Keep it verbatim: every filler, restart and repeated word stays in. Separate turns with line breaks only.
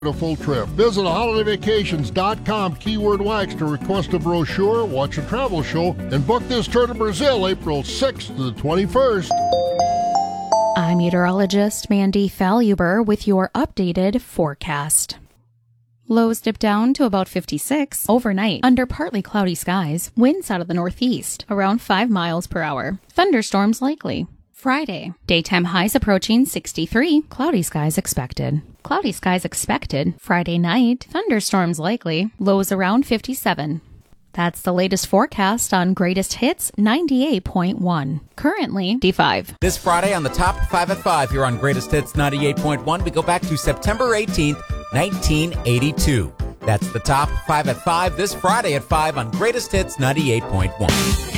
a full trip. Visit holiday vacations dot com keyword wax to request a brochure, watch a travel show, and book this tour to Brazil April sixth to the twenty-first.
I'm meteorologist Mandy Faluber with your updated forecast. Lows dip down to about fifty-six overnight under partly cloudy skies. Winds out of the northeast around five miles per hour. Thunderstorms likely. Friday, daytime highs approaching sixty-three. Cloudy skies expected. Cloudy skies expected. Friday night, thunderstorms likely. Lows around fifty-seven. That's the latest forecast on Greatest Hits ninety-eight point one. Currently, D five.
This Friday on the Top five at five here on Greatest Hits ninety-eight point one, we go back to September eighteenth, nineteen eighty-two. That's the Top five at five this Friday at five on Greatest Hits ninety-eight point one.